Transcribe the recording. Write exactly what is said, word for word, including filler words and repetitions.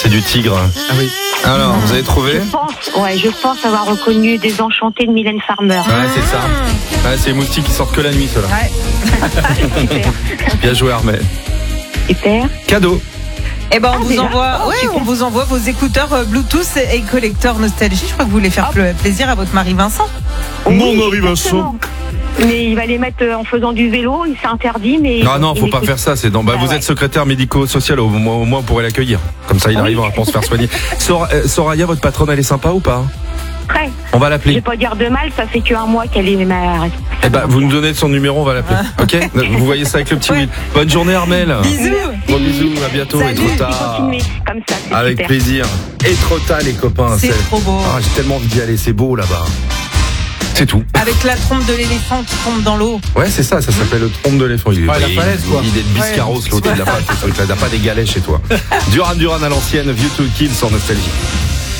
C'est du tigre. Ah oui. Alors, vous avez trouvé? Je pense, ouais, je pense avoir reconnu Désenchanté de Mylène Farmer. Ouais, c'est ça. Ouais, c'est les moustiques qui sortent que la nuit, ceux-là. Ouais. Super. Bien joué, Armel. Super. Cadeau. Eh ben, on Ah, vous déjà envoie, Oh, ouais, super. on vous envoie vos écouteurs euh, Bluetooth et collecteur Nostalgie. Je crois que vous voulez faire Hop. pl- plaisir à votre mari Vincent. Mon Oui, mari Vincent. exactement. Mais il va les mettre euh, en faisant du vélo, il s'est interdit, mais. Non, non, il faut pas écoute. faire ça. C'est dans, bah, Ah, vous ouais. être secrétaire médico-social, au moins, au moins, on pourrait l'accueillir. Comme ça, il Oui. arrivera pour se faire soigner. Sor- euh, Soraya, votre patronne, elle est sympa ou pas? Très. On va Je vais l'appeler. pas dire de mal, ça fait qu'un mois qu'elle est ma. Eh ben, vous nous donnez son numéro, on va l'appeler. Ok? Vous voyez ça avec le petit Ouais. Will. Bonne journée, Armel. Bisous. Gros bisous, à bientôt. Et Salut. trop Et tard. continuez comme ça, c'est Avec super. plaisir. Et trop tard, les copains. C'est trop beau. Ah, j'ai tellement envie d'y aller, c'est beau là-bas. C'est tout. Avec la trompe de l'éléphant qui tombe dans l'eau. Ouais, c'est ça, ça s'appelle le trompe de l'éléphant. Il, Ouais, la il- falaise, quoi. il est de Biscarros, l'autre, il n'a pas ce truc-là, il n'a pas des galets chez toi. Duran Duran à l'ancienne, View to Kill sur Nostalgie.